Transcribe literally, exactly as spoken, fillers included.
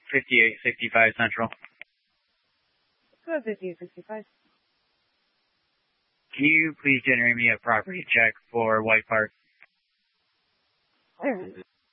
fifty-eight sixty-five Central. Go fifty-eight sixty-five. Can you please generate me a property check for White Park? There.